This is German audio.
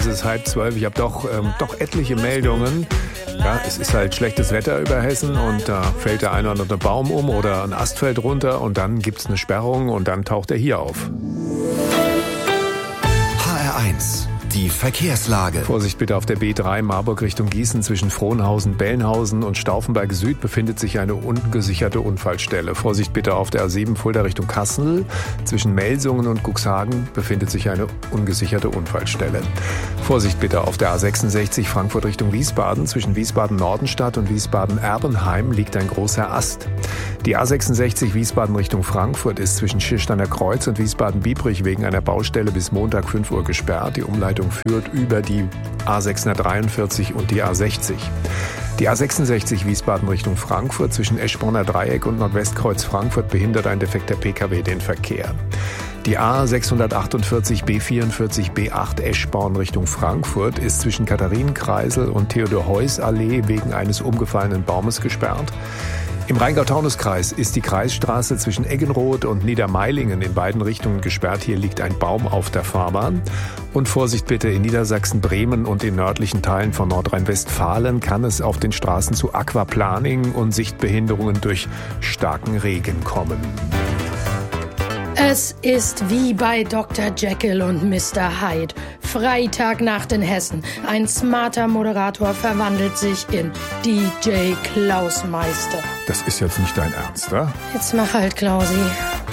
es ist 11:30. Ich habe doch etliche Meldungen. Ja, es ist halt schlechtes Wetter über Hessen und da fällt der eine oder andere Baum um oder ein Ast fällt runter und dann gibt's eine Sperrung und dann taucht er hier auf. HR1, die Verkehrslage. Vorsicht bitte auf der B3 Marburg Richtung Gießen zwischen Frohnhausen, Bellenhausen und Stauffenberg Süd befindet sich eine ungesicherte Unfallstelle. Vorsicht bitte auf der A7 Fulda Richtung Kassel. Zwischen Melsungen und Cuxhagen befindet sich eine ungesicherte Unfallstelle. Vorsicht bitte auf der A66 Frankfurt Richtung Wiesbaden. Zwischen Wiesbaden-Nordenstadt und Wiesbaden-Erbenheim liegt ein großer Ast. Die A66 Wiesbaden Richtung Frankfurt ist zwischen Schirsteiner Kreuz und Wiesbaden-Biebrich wegen einer Baustelle bis Montag 5 Uhr gesperrt. Die Umleitung führt über die A643 und die A60. Die A66 Wiesbaden Richtung Frankfurt zwischen Eschborner Dreieck und Nordwestkreuz Frankfurt behindert ein defekter Pkw den Verkehr. Die A648 B44 B8 Eschborn Richtung Frankfurt ist zwischen Katharinenkreisel und Theodor-Heuss-Allee wegen eines umgefallenen Baumes gesperrt. Im Rheingau-Taunus-Kreis ist die Kreisstraße zwischen Eggenroth und Niedermeilingen in beiden Richtungen gesperrt. Hier liegt ein Baum auf der Fahrbahn. Und Vorsicht bitte, in Niedersachsen, Bremen und den nördlichen Teilen von Nordrhein-Westfalen kann es auf den Straßen zu Aquaplaning und Sichtbehinderungen durch starken Regen kommen. Es ist wie bei Dr. Jekyll und Mr. Hyde. Freitagnacht in Hessen. Ein smarter Moderator verwandelt sich in DJ Klausmeister. Das ist jetzt nicht dein Ernst, oder? Jetzt mach halt, Klausi.